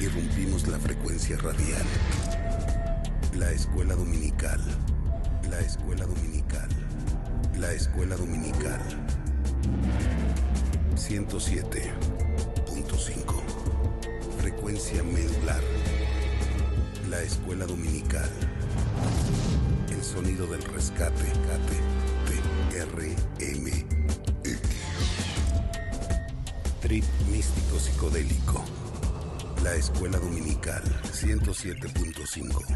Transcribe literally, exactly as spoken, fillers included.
Irrumpimos la frecuencia radial. La escuela dominical. La escuela dominical. La escuela dominical. ciento siete punto cinco. Frecuencia medular. La escuela dominical. El sonido del rescate. T R M. Trip místico psicodélico. La escuela dominical ciento siete punto cinco.